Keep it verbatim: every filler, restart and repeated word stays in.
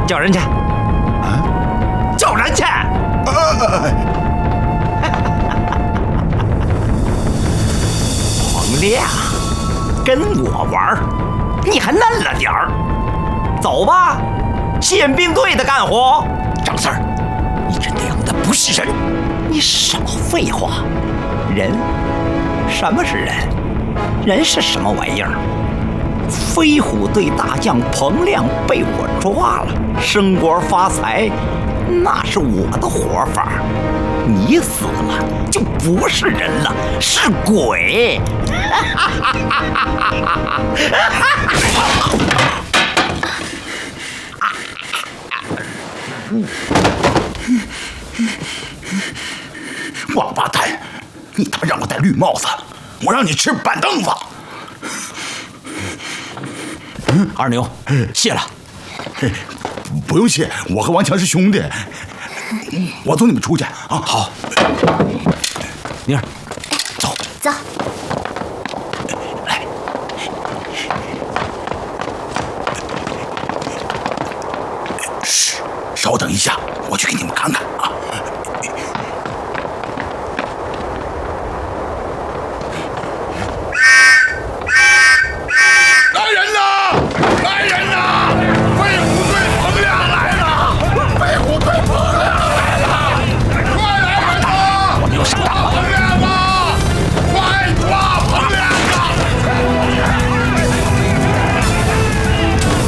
叫人去。啊，叫人去。彭亮，跟我玩，你还嫩了点儿。走吧，宪兵队的干活。 张四儿，你这娘的不是人！ 你少废话，人？什么是人？人是什么玩意儿？飞虎队大将彭亮被我抓了，升官发财，那是我的活法。你死了就不是人了，是鬼。 王八蛋！你他妈让我戴绿帽子，我让你吃板凳子。 嗯，二牛，谢了。 不用谢，我和王强是兄弟。我送你们出去啊！ 好，宁儿，走走。 来， 嘘，稍等一下，我去给你们看看啊。